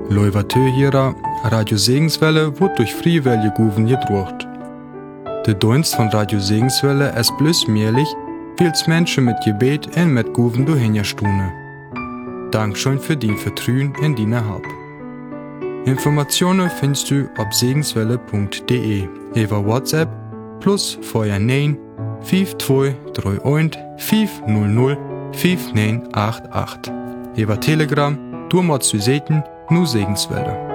Leuvatö hierer Radio Segenswelle wird durch Friewelle Guven gedruckt. Der Dienst von Radio Segenswelle ist bloß möglich, weil Menschen mit Gebet und mit Guven durchhinstune. Dankeschön für dein Vertrauen in deine Hab. Informationen findest du auf segenswelle.de über WhatsApp plus vorher 9 5231 500 5988. Über Telegram, du machst du Seiten, nur Segenswelle.